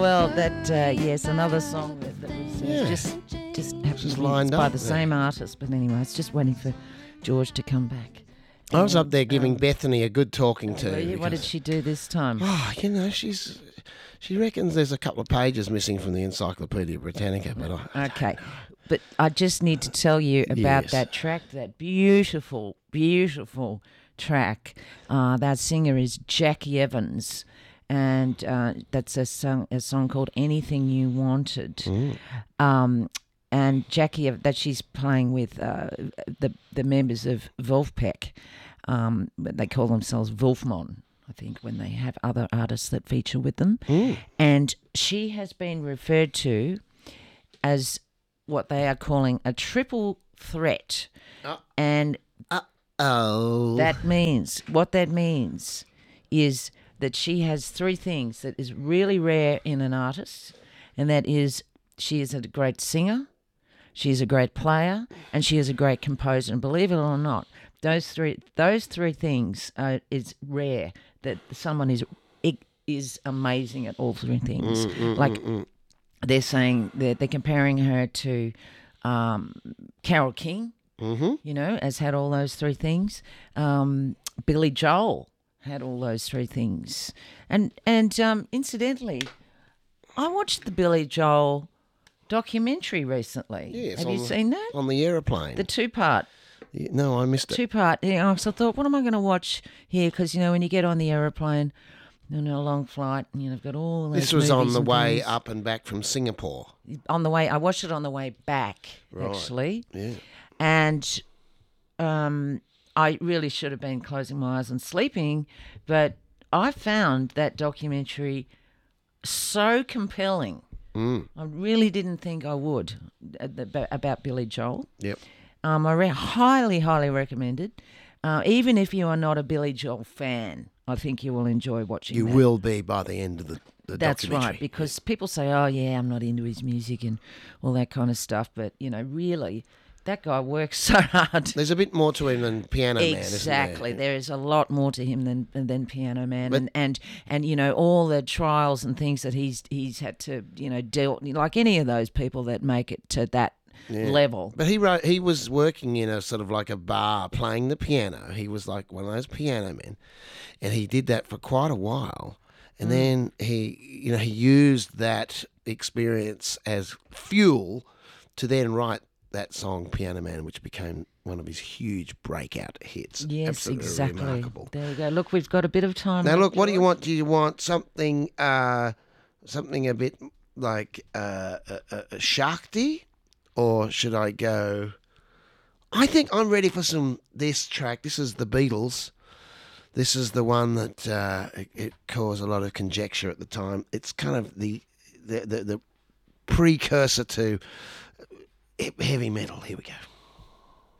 well, yes, another song that was just happened lined by up the there. same artist. But anyway, it's just waiting for George to come back. I was up there giving Bethany a good talking to. Were you? What did she do this time? Oh, she reckons there's a couple of pages missing from the Encyclopedia Britannica, but Okay, but I just need to tell you about Yes. that track, that beautiful, beautiful track. That singer is Jackie Evans, and that's a song called "Anything You Wanted." And Jackie, that she's playing with the members of Wolfpack. They call themselves Wolfmon, I think, when they have other artists that feature with them. And she has been referred to as what they are calling a triple threat. And what that means is that she has three things that is really rare in an artist, and that is she is a great singer, she is a great player, and she is a great composer. And believe it or not, those three things is rare, that someone is amazing at all three things. They're saying they're comparing her to Carole King, has had all those three things. Billy Joel had all those three things. And incidentally, I watched the Billy Joel documentary recently. Yes, have you seen that? On the aeroplane. The two-part. No, I missed it. Two-part. Yeah, so I thought, what am I going to watch here? Because, when you get on the aeroplane, on a long flight, you've got all those This was on movies the and way things. up and back from Singapore. On the way, I watched it on the way back, Right. actually. Yeah. And I really should have been closing my eyes and sleeping, but I found that documentary so compelling. I really didn't think I would, about Billy Joel. Yep. Highly, highly recommended. Even if you are not a Billy Joel fan, I think you will enjoy watching You that. will be by the end of the That's documentary. right, because people say, oh, yeah, I'm not into his music and all that kind of stuff. But, really, that guy works so hard. There's a bit more to him than Piano Man, isn't Exactly. there? There is a lot more to him than Piano Man, and all the trials and things that he's had to deal, like any of those people that make it to that level. But he was working in a sort of like a bar playing the piano. He was like one of those piano men, and he did that for quite a while. And then he used that experience as fuel to then write that song Piano Man, which became one of his huge breakout hits. Yes, Absolutely exactly. remarkable. There you go. Look, we've got a bit of time. Now, left, look, what do you George. want? Do you want something a bit like Shakti, or should I go? I think I'm ready for this track. This is the Beatles. This is the one that it caused a lot of conjecture at the time. It's kind of the precursor to heavy metal. Here we go.